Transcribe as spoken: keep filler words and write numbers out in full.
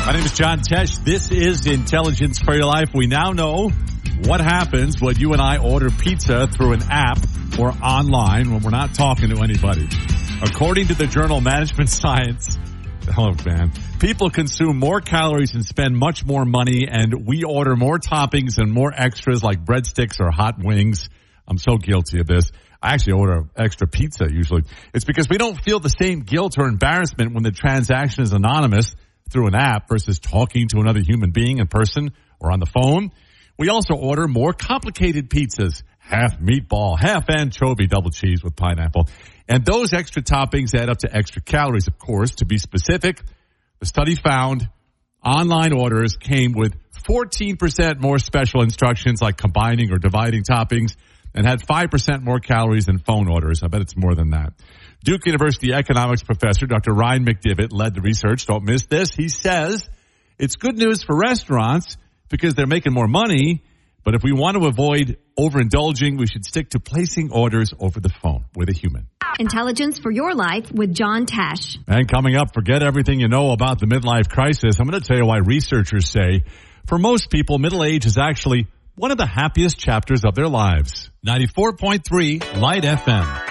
My name is John Tesh. This is Intelligence for Your Life. We now know what happens when you and I order pizza through an app or online when we're not talking to anybody. According to the journal Management Science, oh man, people consume more calories and spend much more money, and we order more toppings and more extras like breadsticks or hot wings. I'm so guilty of this. I actually order extra pizza usually. It's because we don't feel the same guilt or embarrassment when the transaction is anonymous through an app versus talking to another human being in person or on the phone. We also order more complicated pizzas, half meatball, half anchovy, double cheese with pineapple. And those extra toppings add up to extra calories, of course. To be specific, the study found online orders came with fourteen percent more special instructions like combining or dividing toppings and had five percent more calories than phone orders. I bet it's more than that. Duke University economics professor Doctor Ryan McDivitt led the research. Don't miss this. He says it's good news for restaurants because they're making more money, but if we want to avoid overindulging, we should stick to placing orders over the phone with a human. Intelligence for Your Life with John Tesh. And coming up, forget everything you know about the midlife crisis. I'm going to tell you why researchers say for most people, middle age is actually one of the happiest chapters of their lives. ninety-four point three Light F M.